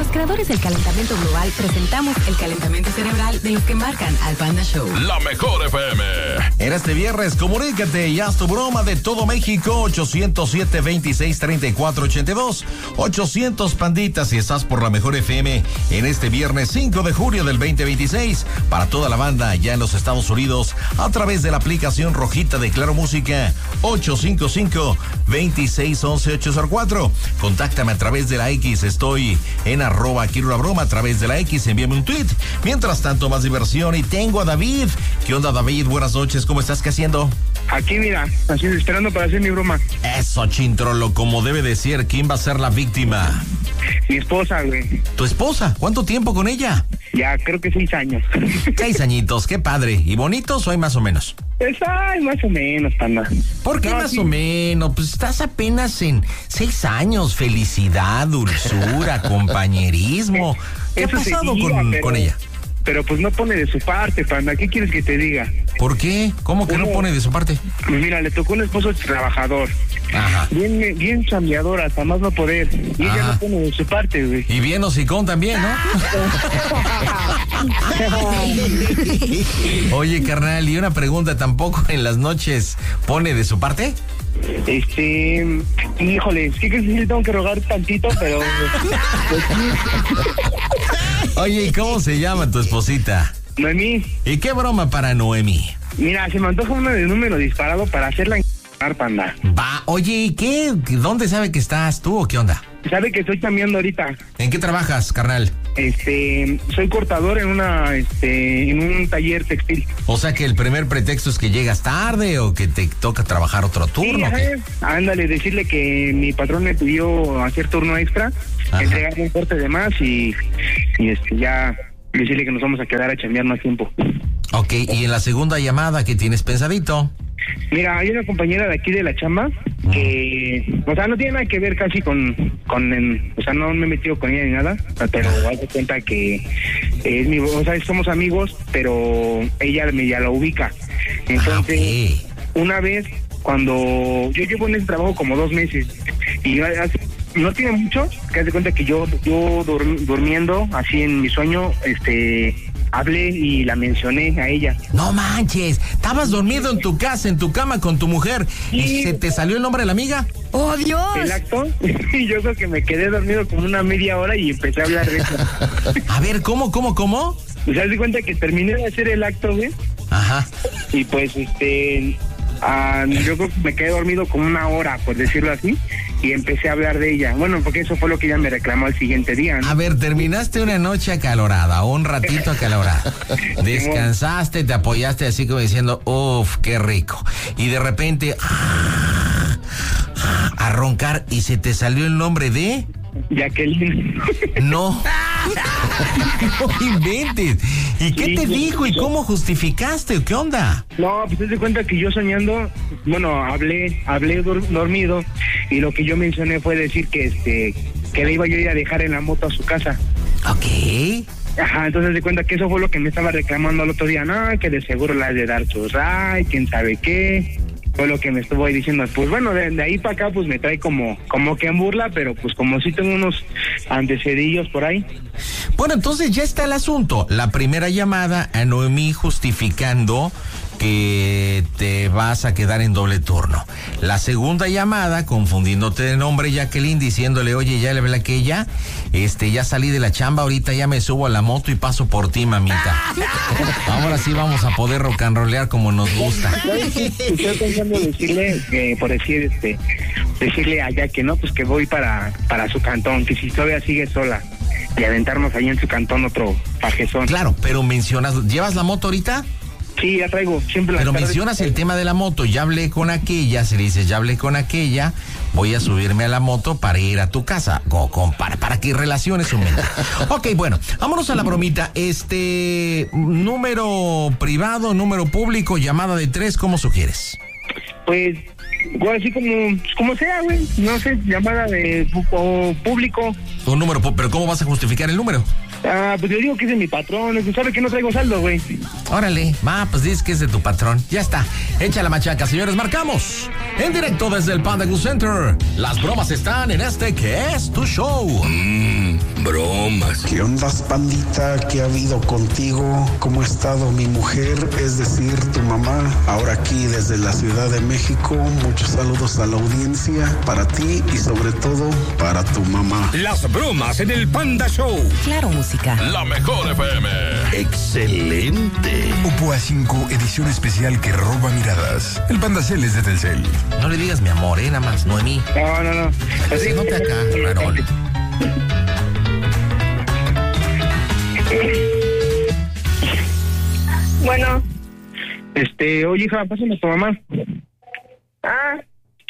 Los creadores del calentamiento global presentamos el calentamiento cerebral de los que marcan al Panda Show. La mejor FM. En este viernes, comunícate y haz tu broma de todo México. 807-26-34-82. 800 panditas si estás por la mejor FM en este viernes 5 de julio del 2026. Para toda la banda ya en los Estados Unidos a través de la aplicación rojita de Claro Música 855-2611-804. Contáctame a través de la X. Estoy en @quiero la broma a través de la X. Envíame un tweet. Mientras tanto, más diversión. Y tengo a David. ¿Qué onda, David? Buenas noches. ¿Cómo estás? ¿Qué haciendo? Aquí, mira, así esperando para hacer mi broma. Eso, Chintrolo, como debe de ser. ¿Quién va a ser la víctima? Mi esposa, güey. ¿Tu esposa? ¿Cuánto tiempo con ella? Ya, creo que 6 años. 6 añitos, qué padre. ¿Y bonitos o hay más o menos? Pues, ay, más o menos, panda. ¿Por qué más o menos? Pues estás apenas en 6 años. Felicidad, dulzura, compañerismo. ¿Qué ha pasado con ella? Pero pues no pone de su parte, panda. ¿Qué quieres que te diga? ¿Por qué? ¿Cómo que no pone de su parte? Pues mira, le tocó un esposo trabajador. Ajá. Bien chambeador, hasta más no poder. Y ella no pone de su parte, güey. Y bien hocicón también, ¿no? Oye, carnal, y una pregunta, ¿tampoco en las noches pone de su parte? Híjole, es que sí le tengo que rogar tantito, pero... pues, sí. Oye, ¿y cómo se llama tu esposita? Noemí. ¿Y qué broma para Noemí? Mira, se me antoja uno de número disparado para hacerla panda. Va, oye, ¿y qué? ¿Dónde sabe que estás tú o qué onda? Sabe que estoy cambiando ahorita. ¿En qué trabajas, carnal? Soy cortador en un taller textil. O sea que el primer pretexto es que llegas tarde o que te toca trabajar otro turno. Sí, ándale, decirle que mi patrón me pidió hacer turno extra, entregarle un corte de más y ya decirle que nos vamos a quedar a chambear más tiempo. Ok, y en la segunda llamada, ¿qué tienes pensadito? Mira, hay una compañera de aquí de la chamba que, o sea, no tiene nada que ver casi o sea, no me he metido con ella ni nada, pero haz de cuenta que o sea, somos amigos, pero ella ya la ubica. Entonces, una vez, cuando yo llevo en ese trabajo como 2 meses, y no tiene mucho, que haz de cuenta que yo durmiendo, así en mi sueño, hablé y la mencioné a ella. No manches, estabas dormido en tu casa, en tu cama con tu mujer, y se te salió el nombre de la amiga. ¡Oh, Dios! El acto, y yo creo que me quedé dormido como una media hora y empecé a hablar de eso. A ver, ¿cómo? Pues haz de cuenta que terminé de hacer el acto, güey. Ajá. Y pues, yo creo que me quedé dormido como 1 hora, por decirlo así, y empecé a hablar de ella. Bueno, porque eso fue lo que ella me reclamó al siguiente día, ¿no? A ver, terminaste una noche acalorada, un ratito acalorada. Descansaste, te apoyaste así como diciendo, uff, qué rico. Y de repente, a roncar, y se te salió el nombre de... Jacqueline. No. No inventes. ¿Y qué te dijo y cómo justificaste? ¿Qué onda? No, pues te das cuenta que yo soñando, bueno, hablé dormido, y lo que yo mencioné fue decir que le iba yo a ir a dejar en la moto a su casa. Ok. Ajá, entonces de cuenta que eso fue lo que me estaba reclamando el otro día. No, que de seguro la has de dar su ray, quién sabe qué. Fue lo que me estuvo ahí diciendo. Pues bueno, de ahí para acá pues me trae como que en burla, pero pues como sí tengo unos antecedillos por ahí. Bueno, entonces ya está el asunto. La primera llamada a Noemí justificando que te vas a quedar en doble turno. La segunda llamada, confundiéndote de nombre, Jacqueline, diciéndole, oye, ya le ve la que ya salí de la chamba, ahorita ya me subo a la moto y paso por ti, mamita. Ahora sí vamos a poder rock and rollear como nos gusta. Estoy pensando decirle a Jackie, ¿no? Pues que voy para su cantón, que si todavía sigue sola, y aventarnos ahí en su cantón otro pajezón. Claro, pero ¿llevas la moto ahorita? Sí, ya traigo, siempre la. Pero mencionas el tema de la moto, ya hablé con aquella, se le dice, ya hablé con aquella, voy a subirme a la moto para ir a tu casa, para que relaciones un momento. Ok, bueno, vámonos a la bromita, número privado, número público, llamada de 3, ¿cómo sugieres? Pues, así como sea, güey, no sé, llamada de público. Un número, pero ¿cómo vas a justificar el número? Pues yo digo que es de mi patrón, sabe que no traigo saldo, güey. Órale, pues dices que es de tu patrón. Ya está, echa la machaca, señores, marcamos. En directo desde el Panda Go Center. Las bromas están en que es tu show. bromas. ¿Qué onda, pandita? ¿Qué ha habido contigo? ¿Cómo ha estado mi mujer? Es decir, tu mamá. Ahora aquí desde la Ciudad de México, muchos saludos a la audiencia, para ti y sobre todo para tu mamá. Las bromas en el Panda Show. Claro, música. La mejor FM. Excelente. Oppo A5, edición especial que roba miradas. El Panda Cel es de Telcel. No le digas mi amor, nada más, Noemí. No. Así no te acá, Marón. Bueno. Oye, hija, pásame a tu mamá. Ah.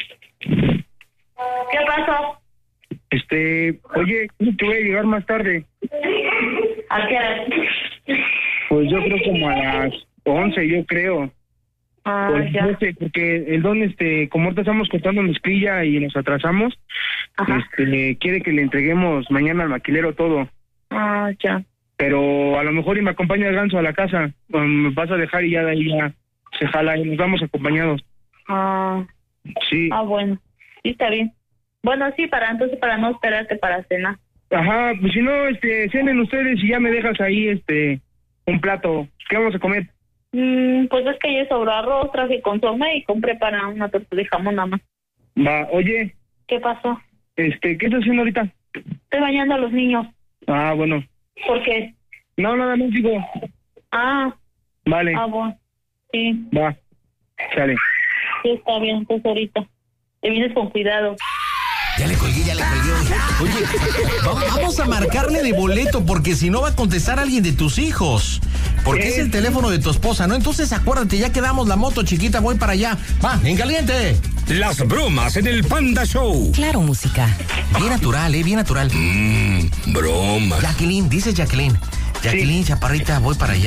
¿Qué pasó? Oye, que voy a llegar más tarde. ¿A qué hora? Pues yo creo como a las 11, yo creo. Ah, Pues ya. no sé, porque el don, como ahorita estamos cortando mezclilla y nos atrasamos, Ajá. quiere que le entreguemos mañana al maquilero todo. Ah, ya. Pero a lo mejor y me acompaña el ganso a la casa. Me vas a dejar y ya de ahí ya se jala y nos vamos acompañados. Ah, Sí. bueno. Sí, está bien. Bueno, sí, para no esperarte para cenar. Ajá, pues si no, cenen ustedes y ya me dejas ahí, un plato. ¿Qué vamos a comer? Pues es que ya sobró arroz, traje consomé y compré para una torta de jamón nada más. Va, oye, ¿Qué pasó? ¿qué estás haciendo ahorita? Estoy bañando a los niños. Ah, bueno. ¿Por qué? No, nada más digo. Ah, Vale, bueno. Sí, va, sale. sí, está bien, entonces ahorita. Te vienes con cuidado. Ya le colgué. Oye, vamos a marcarle de boleto porque si no va a contestar alguien de tus hijos. Porque es el teléfono de tu esposa, ¿no? Entonces acuérdate, ya quedamos la moto chiquita, voy para allá. Va, en caliente. Las bromas en el Panda Show. Claro, música. Bien natural, bien natural. Bromas. Jacqueline, dice Jacqueline. Jacqueline, chaparrita, voy para allá.